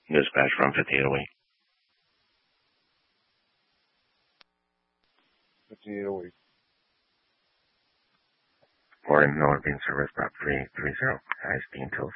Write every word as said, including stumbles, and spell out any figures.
Dispatch from fifty-eight oh eight. fifty-eight oh eight. Reporting no one being serviced about three three zero. I S D until